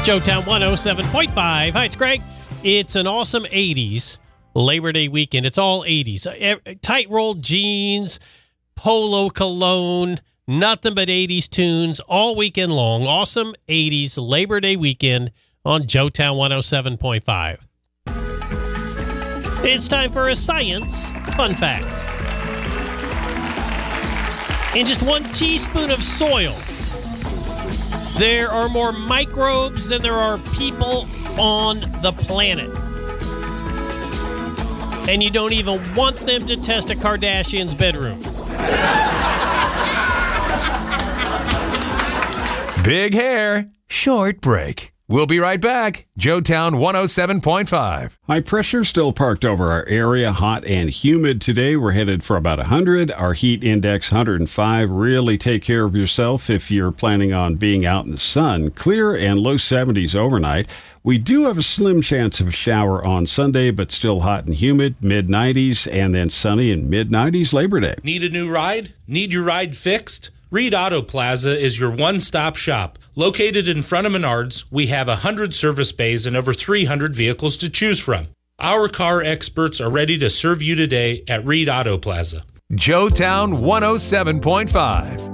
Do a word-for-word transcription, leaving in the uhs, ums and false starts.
Joetown one oh seven point five. Hi, it's Greg. It's an awesome eighties Labor Day weekend. It's all eighties. Tight-rolled jeans, polo cologne, nothing but eighties tunes all weekend long. Awesome eighties Labor Day weekend on Joetown one oh seven point five. It's time for a science fun fact. In just one teaspoon of soil, there are more microbes than there are people on the planet. And you don't even want them to test a Kardashian's bedroom. Big hair, short break. We'll be right back. Joetown one oh seven point five. High pressure still parked over our area, hot and humid today. We're headed for about one hundred. Our heat index one hundred five. Really take care of yourself if you're planning on being out in the sun. Clear and low seventies overnight. We do have a slim chance of a shower on Sunday, but still hot and humid, mid nineties, and then sunny and mid nineties Labor Day. Need a new ride? Need your ride fixed? Reed Auto Plaza is your one-stop shop. Located in front of Menards, we have one hundred service bays and over three hundred vehicles to choose from. Our car experts are ready to serve you today at Reed Auto Plaza. Joetown one oh seven point five.